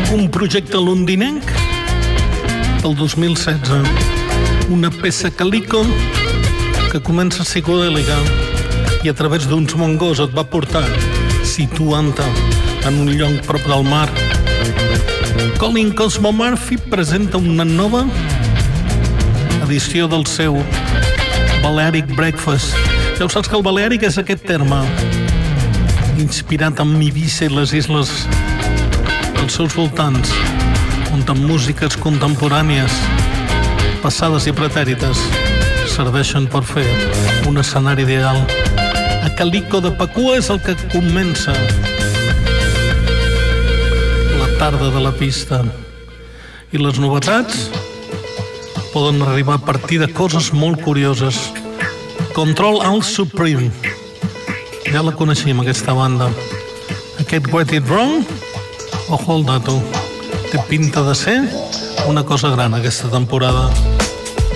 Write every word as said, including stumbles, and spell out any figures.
un projecte londinenc del dos mil setze, una peça calico que comença psicodèlica i a través d'uns mongos et va portar situant-te en un lloc prop del mar. Colin Cosmo Murphy presenta una nova edició del seu Balearic Breakfast. Ja ho saps que el Balearic és aquest terme inspirat en Ibiza i les isles als seus voltants, on amb músiques contemporànies passades i pretèrites serveixen per fer un escenari ideal. A Calico de Pacua és el que comença la tarda de la pista. I les novetats poden arribar a partir de coses molt curioses. Control Alt Supreme. Ja la coneixíem, aquesta banda. Aquest Get It Wrong, ojo al dato, té pinta de ser una cosa gran aquesta temporada.